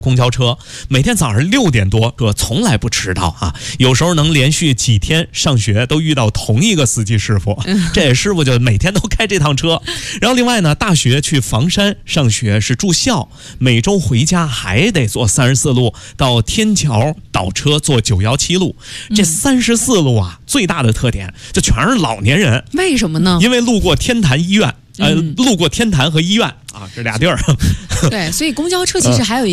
公交车每天早上6点多，这从来不迟到啊，有时候能连续几天上学都遇到同一个司机师傅，这师傅就每天都开这趟车。然后另外呢，大学去房山上学是住校，每周回家还得坐34路到天桥倒车坐917路。这34路啊，最大的特点就全是老年人。 为什么呢？ 因为路过天坛医院，路过天坛和医院啊，这俩地儿。 对，所以公交车其实还有